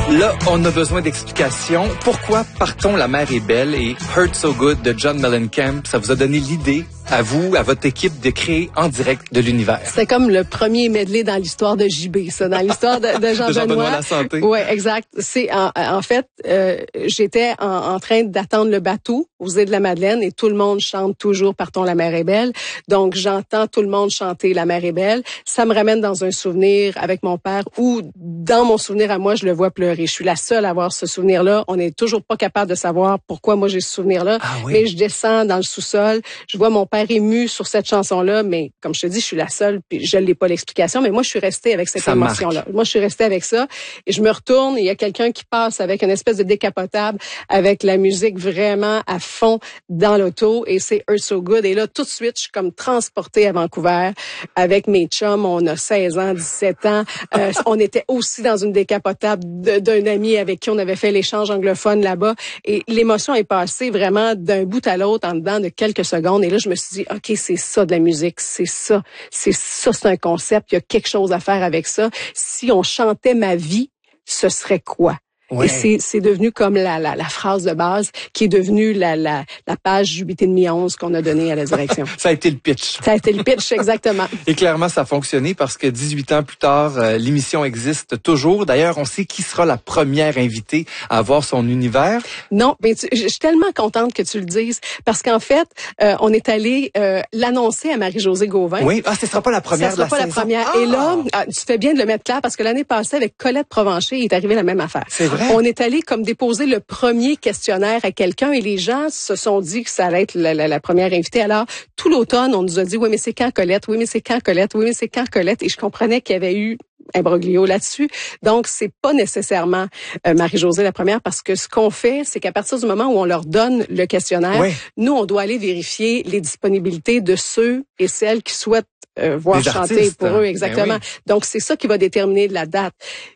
Là, on a besoin d'explications. Pourquoi Partons, la mer est belle et Hurt So Good de John Mellencamp, ça vous a donné l'idée, à vous, à votre équipe, de créer en direct de l'univers? C'est comme le premier medley dans l'histoire de JB, ça, dans l'histoire de Jean-Benoît. De Jean-Benoît La Santé. Oui, exact. C'est en fait, j'étais en train d'attendre le bateau aux îles de la Madeleine et tout le monde chante toujours Partons, la mer est belle. Donc, j'entends tout le monde chanter La mer est belle. Ça me ramène dans un souvenir avec mon père ou dans mon souvenir à moi, je le vois pleurer. Je suis la seule à avoir ce souvenir-là. On n'est toujours pas capable de savoir pourquoi moi j'ai ce souvenir-là. Ah oui. Mais je descends dans le sous-sol. Je vois mon père ému sur cette chanson-là. Mais comme je te dis, je suis la seule. Puis je n'ai pas l'explication. Mais moi, je suis restée avec cette émotion-là. Moi, je suis restée avec ça. Et je me retourne. Et il y a quelqu'un qui passe avec une espèce de décapotable, avec la musique vraiment à fond dans l'auto. Et c'est Hurt So Good. Et là, tout de suite, je suis comme transportée à Vancouver avec mes chums. On a 16 ans, 17 ans. On était aussi dans une décapotable d'un ami avec qui on avait fait l'échange anglophone là-bas. Et l'émotion est passée vraiment d'un bout à l'autre en dedans de quelques secondes. Et là, je me suis dit, OK, c'est ça de la musique. C'est ça, c'est un concept. Il y a quelque chose à faire avec ça. Si on chantait ma vie, ce serait quoi? Ouais. Et c'est devenu comme la phrase de base qui est devenue la page 8,5-11 qu'on a donnée à la direction. Ça a été le pitch. Ça a été le pitch, exactement. Et clairement, ça a fonctionné parce que 18 ans plus tard, l'émission existe toujours. D'ailleurs, on sait qui sera la première invitée à avoir son univers. Non, mais je suis tellement contente que tu le dises parce qu'en fait, on est allé l'annoncer à Marie-Josée Gauvin. Oui, ce sera pas la première de la saison. Ça sera pas la première. Ah! Et là, tu fais bien de le mettre clair parce que l'année passée, avec Colette Provencher, il est arrivé la même affaire. C'est vrai. On est allé comme déposer le premier questionnaire à quelqu'un et les gens se sont dit que ça allait être la première invitée. Alors, tout l'automne, on nous a dit, oui, mais c'est quand Colette? Oui, mais c'est quand Colette? Oui, mais c'est quand Colette? Et je comprenais qu'il y avait eu imbroglio là-dessus. Donc, c'est pas nécessairement Marie-Josée la première parce que ce qu'on fait, c'est qu'à partir du moment où on leur donne le questionnaire, oui, nous, on doit aller vérifier les disponibilités de ceux et celles qui souhaitent voir chanter artistes, pour eux. Exactement. Ben oui. Donc, c'est ça qui va déterminer la date.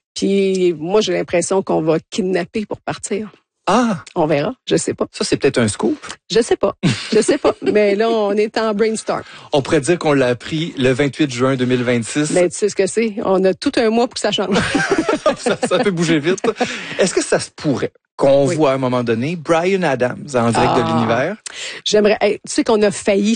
Puis moi, j'ai l'impression qu'on va kidnapper pour partir. Ah! On verra, je sais pas. Ça, c'est peut-être un scoop. Je sais pas. Mais là, on est en brainstorm. On pourrait dire qu'on l'a appris le 28 juin 2026. Mais tu sais ce que c'est? On a tout un mois pour que ça change. ça peut bouger vite. Est-ce que ça se pourrait qu'on voit à un moment donné Bryan Adams en direct de l'univers? J'aimerais. Tu sais qu'on a failli.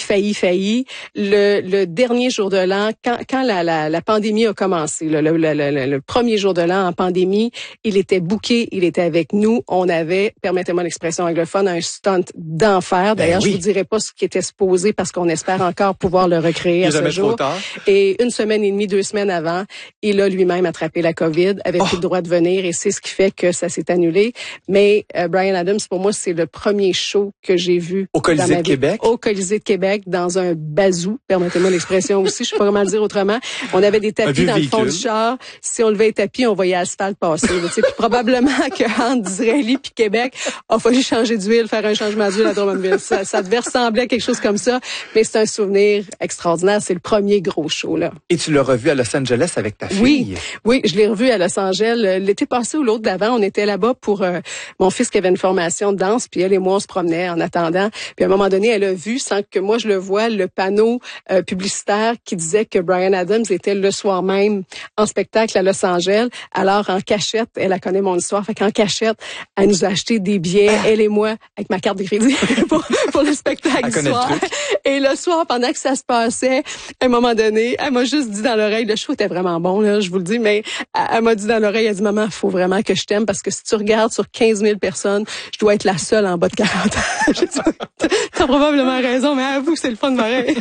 Le dernier jour de l'an, quand la pandémie a commencé, le premier jour de l'an en pandémie, il était booké, il était avec nous. On avait, permettez-moi l'expression anglophone, un stunt d'enfer. D'ailleurs, je vous dirai pas ce qui était supposé parce qu'on espère encore pouvoir le recréer à ce jour. Et une semaine et demie, 2 semaines avant, il a lui-même attrapé la COVID, avait plus le droit de venir et c'est ce qui fait que ça s'est annulé. Mais Bryan Adams, pour moi, c'est le premier show que j'ai vu au Colisée de Québec. Au Colisée de Québec, dans un bazou, permettez-moi l'expression aussi, je sais pas comment le dire autrement. On avait des tapis dans le fond du char. Si on levait les tapis, on voyait l'asphalte passer. Puis probablement que entre Disraeli puis Québec, il a fallu changer d'huile, faire un changement d'huile à Drummondville. Ça devait ressembler à quelque chose comme ça, mais c'est un souvenir extraordinaire. C'est le premier gros show, là. Et tu l'as revu à Los Angeles avec ta fille? Oui, je l'ai revu à Los Angeles. L'été passé ou l'autre d'avant, on était là-bas pour mon fils qui avait une formation de danse, puis elle et moi, on se promenait en attendant. Puis à un moment donné, elle a vu, sans que moi je le voie, le panneau publicitaire qui disait que Bryan Adams était le soir même en spectacle à Los Angeles. Alors, en cachette, elle connaît mon histoire, fait qu'en cachette, elle nous a acheté des billets, elle et moi, avec ma carte de crédit, pour le spectacle du soir. Et le soir, pendant que ça se passait, à un moment donné, elle m'a juste dit dans l'oreille, le show était vraiment bon, là, je vous le dis, mais elle m'a dit dans l'oreille, elle dit, maman, faut vraiment que je t'aime parce que si tu regardes sur 15 000 personnes, je dois être la seule en bas de 40 ans. T'as probablement raison, mais avoue que c'est le fun de pareil.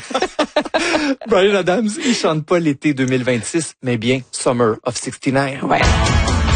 Bryan Adams, il chante pas l'été 2026, mais bien Summer of 69. Ouais.